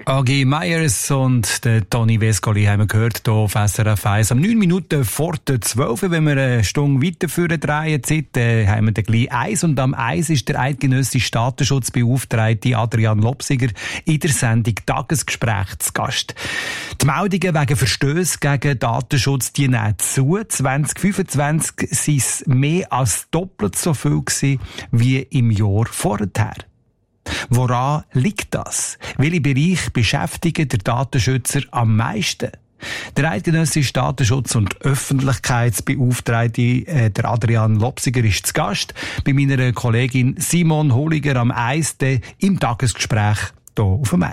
AG Meyers und der Toni Vescoli haben wir gehört hier auf SRF 1. Am 9 Minuten vor der 12, wenn wir eine Stunde weiter führen drehen, haben wir dann gleich 1. Und am 1 ist der eidgenössische Datenschutzbeauftragte Adrian Lopsiger in der Sendung Tagesgespräch zu Gast. Die Meldungen wegen Verstößen gegen Datenschutz, die nehmen zu. 2025 waren es mehr als doppelt so viel gewesen wie im Jahr vorher. Woran liegt das? Welche Bereiche beschäftigen der Datenschützer am meisten? Der eidgenössische Datenschutz- und Öffentlichkeitsbeauftragte, der Adrian Lopsiger, ist zu Gast bei meiner Kollegin Simon Holiger am 1. im Tagesgespräch hier auf dem 1.